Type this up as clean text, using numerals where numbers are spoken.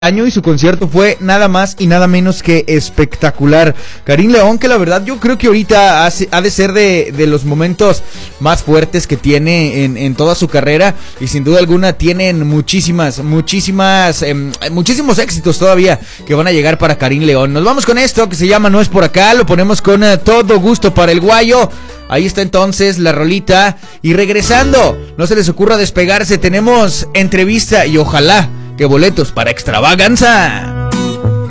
año y su concierto fue nada más y nada menos que espectacular. Karim León, que la verdad yo creo que ahorita ha de ser de los momentos más fuertes que tiene en toda su carrera, y sin duda alguna tienen muchísimos éxitos todavía que van a llegar para Karim León. Nos vamos con esto que se llama No es por acá, lo ponemos con todo gusto para el guayo. Ahí está entonces la rolita, y regresando, no se les ocurra despegarse, tenemos entrevista y ojalá que boletos para Extravaganza.